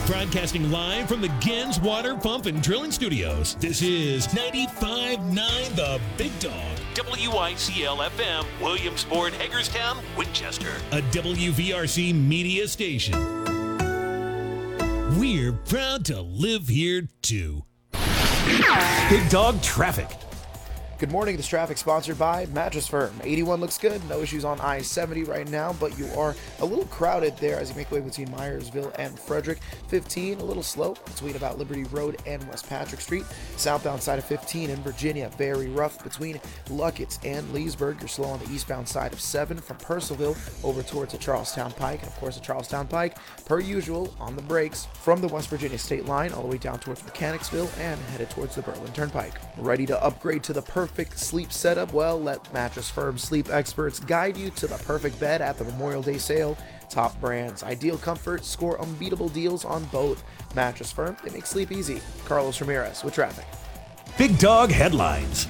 Broadcasting live from the Gens Water Pump and Drilling Studios, this is 95.9 The Big Dog. WICL FM, Williamsport, Hagerstown, Winchester. A WVRC media station. We're proud to live here, too. Big Dog Traffic. Good morning. This traffic sponsored by Mattress Firm. 81 looks good. No issues on I-70 right now, but you are a little crowded there as you make way between Myersville and Frederick. 15, a little slow between about Liberty Road and West Patrick Street. Southbound side of 15 in Virginia, very rough between Luckett's and Leesburg. You're slow on the eastbound side of 7 from Purcellville over towards the Charlestown Pike. And of course, the Charlestown Pike, per usual, on the brakes from the West Virginia state line all the way down towards Mechanicsville and headed towards the Berlin Turnpike. Ready to upgrade to the perfect sleep setup? Well, let Mattress Firm sleep experts guide you to the perfect bed at the Memorial Day sale. Top brands, ideal comfort, score unbeatable deals on both. Mattress Firm, they make sleep easy. Carlos Ramirez with traffic. Big Dog Headlines.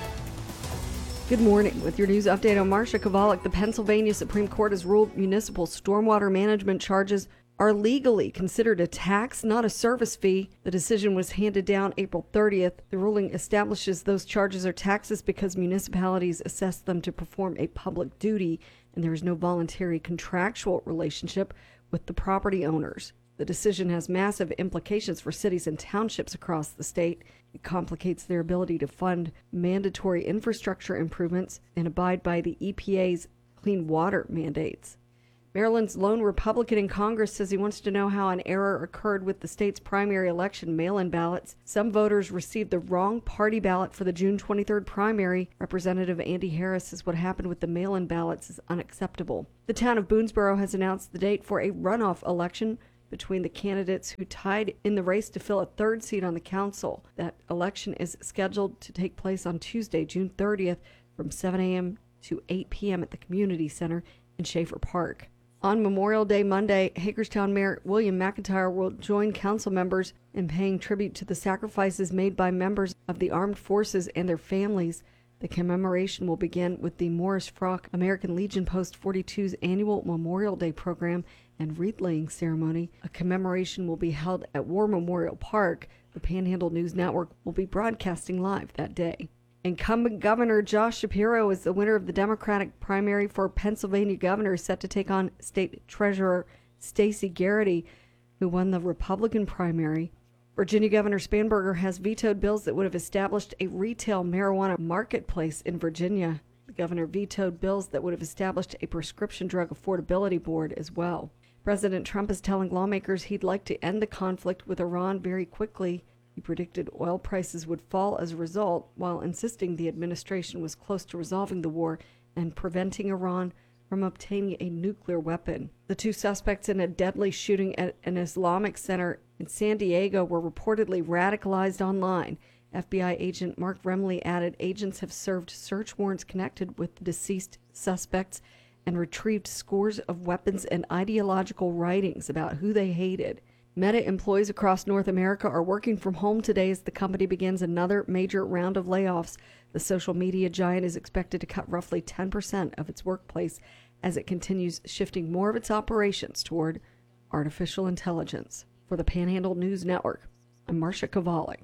Good morning. With your news update on Marsha Kovalik, the Pennsylvania Supreme Court has ruled municipal stormwater management charges are legally considered a tax, not a service fee. The decision was handed down April 30th. The ruling establishes those charges are taxes because municipalities assess them to perform a public duty, and there is no voluntary contractual relationship with the property owners. The decision has massive implications for cities and townships across the state. It complicates their ability to fund mandatory infrastructure improvements and abide by the EPA's clean water mandates. Maryland's lone Republican in Congress says he wants to know how an error occurred with the state's primary election mail-in ballots. Some voters received the wrong party ballot for the June 23rd primary. Representative Andy Harris says what happened with the mail-in ballots is unacceptable. The town of Boonesboro has announced the date for a runoff election between the candidates who tied in the race to fill a third seat on the council. That election is scheduled to take place on Tuesday, June 30th from 7 a.m. to 8 p.m. at the Community Center in Schaefer Park. On Memorial Day Monday, Hagerstown Mayor William McIntyre will join council members in paying tribute to the sacrifices made by members of the armed forces and their families. The commemoration will begin with the Morris Frock American Legion Post 42's annual Memorial Day program and wreath-laying ceremony. A commemoration will be held at War Memorial Park. The Panhandle News Network will be broadcasting live that day. Incumbent Governor Josh Shapiro is the winner of the Democratic primary for Pennsylvania governor, set to take on State Treasurer Stacey Garrity, who won the Republican primary. Virginia Governor Spanberger has vetoed bills that would have established a retail marijuana marketplace in Virginia. The governor vetoed bills that would have established a prescription drug affordability board as well. President Trump is telling lawmakers he'd like to end the conflict with Iran very quickly. He predicted oil prices would fall as a result, while insisting the administration was close to resolving the war and preventing Iran from obtaining a nuclear weapon. The two suspects in a deadly shooting at an Islamic center in San Diego were reportedly radicalized online. FBI agent Mark Remley added agents have served search warrants connected with the deceased suspects and retrieved scores of weapons and ideological writings about who they hated. Meta employees across North America are working from home today as the company begins another major round of layoffs. The social media giant is expected to cut roughly 10% of its workplace as it continues shifting more of its operations toward artificial intelligence. For the Panhandle News Network, I'm Marsha Kovalik.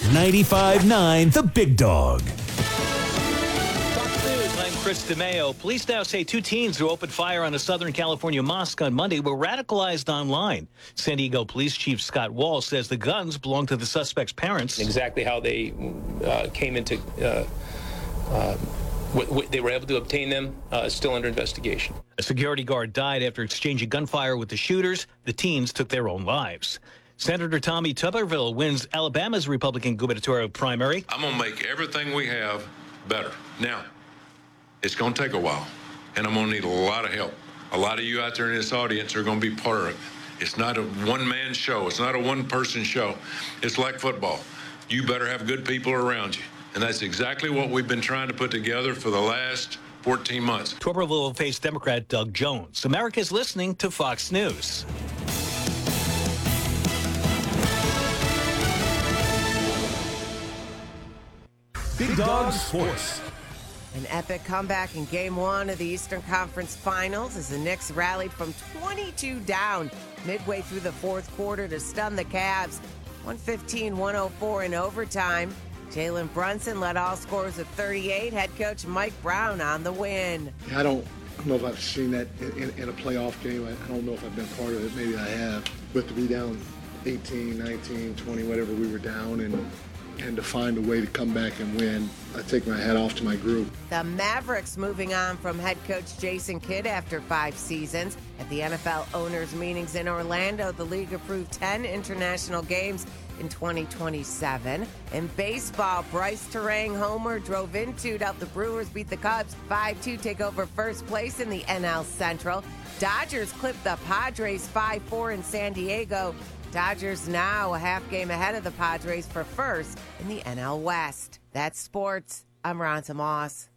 95.9 The Big Dog. I'm Chris DeMeo. Police now say two teens who opened fire on a Southern California mosque on Monday were radicalized online. San Diego Police Chief Scott Wall says the guns belong to the suspect's parents. Exactly how they came into, they were able to obtain them is still under investigation. A security guard died after exchanging gunfire with the shooters. The teens took their own lives. Senator Tommy Tuberville wins Alabama's Republican gubernatorial primary. I'm going to make everything we have better. Now, it's going to take a while, and I'm going to need a lot of help. A lot of you out there in this audience are going to be part of it. It's not a one-man show. It's not a one-person show. It's like football. You better have good people around you, and that's exactly what we've been trying to put together for the last 14 months. Tuberville will face Democrat Doug Jones. America's listening to Fox News. Big Dog Sports. An epic comeback in Game 1 of the Eastern Conference Finals as the Knicks rallied from 22 down midway through the fourth quarter to stun the Cavs. 115-104 in overtime. Jalen Brunson led all scorers with 38. Head coach Mike Brown on the win. I don't know if I've seen that in a playoff game. I don't know if I've been part of it. Maybe I have. But to be down 18, 19, 20, whatever we were down, and to find a way to come back and win, I take my hat off to my group. The Mavericks moving on from head coach Jason Kidd after 5 seasons. At the NFL owners' meetings in Orlando, the league approved 10 international games in 2027. In baseball, Bryce Terang homer drove into to help the Brewers beat the Cubs 5-2, take over first place in the NL Central. Dodgers clipped the Padres 5-4 in San Diego. Dodgers now a half game ahead of the Padres for first in the NL West. That's sports. I'm Ronta Moss.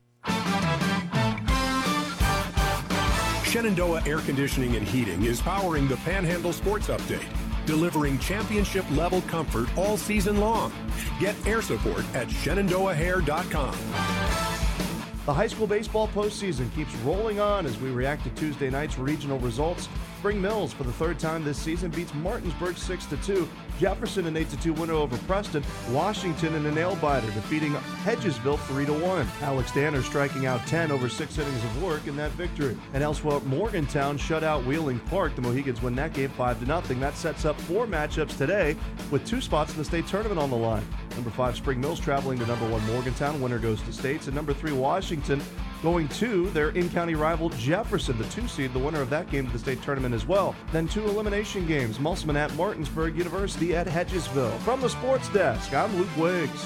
Shenandoah Air Conditioning and Heating is powering the Panhandle Sports Update, delivering championship-level comfort all season long. Get air support at ShenandoahHair.com. The high school baseball postseason keeps rolling on as we react to Tuesday night's regional results. Spring Mills, for the third time this season, beats Martinsburg 6-2. Jefferson an 8-2 winner over Preston. Washington in a nail-biter, defeating Hedgesville 3-1. Alex Danner striking out 10 over 6 innings of work in that victory. And elsewhere, Morgantown shut out Wheeling Park. The Mohegans win that game 5-0. That sets up 4 matchups today with 2 spots in the state tournament on the line. Number 5 Spring Mills traveling to number 1 Morgantown. Winner goes to states. And number 3 Washington going to their in-county rival Jefferson, the 2 seed, the winner of that game to the state tournament as well. Then 2 elimination games, Musselman at Martinsburg, University at Hedgesville. From the sports desk, I'm Luke Wiggs.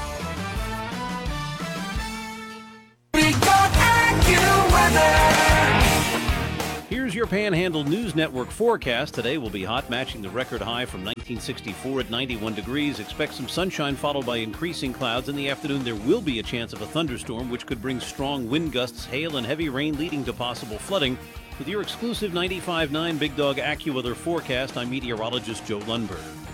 Here's your Panhandle News Network forecast. Today will be hot, matching the record high from 1964 at 91 degrees. Expect some sunshine followed by increasing clouds. In the afternoon, there will be a chance of a thunderstorm, which could bring strong wind gusts, hail, and heavy rain, leading to possible flooding. With your exclusive 95.9 Big Dog AccuWeather forecast, I'm meteorologist Joe Lundberg.